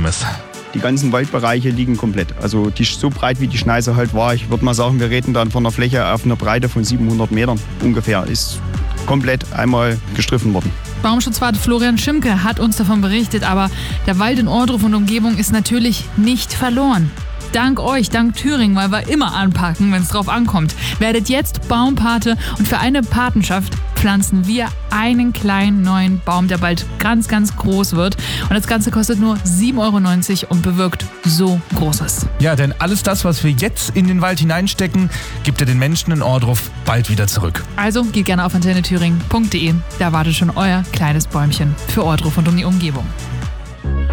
ist. Die ganzen Waldbereiche liegen komplett. Also so breit wie die Schneise halt war. Ich würde mal sagen, wir reden dann von einer Fläche auf einer Breite von 700 Metern ungefähr. Ist komplett einmal gestriffen worden. Baumschutzwart Florian Schimke hat uns davon berichtet, aber der Wald in Ohrdruf und Umgebung ist natürlich nicht verloren. Dank euch, dank Thüringen, weil wir immer anpacken, wenn es drauf ankommt. Werdet jetzt Baumpate und für eine Patenschaft pflanzen wir einen kleinen neuen Baum, der bald ganz, ganz groß wird. Und das Ganze kostet nur 7,90 € und bewirkt so Großes. Ja, denn alles das, was wir jetzt in den Wald hineinstecken, gibt ihr den Menschen in Ohrdruf bald wieder zurück. Also geht gerne auf antennethüringen.de. Da wartet schon euer kleines Bäumchen für Ohrdruf und um die Umgebung.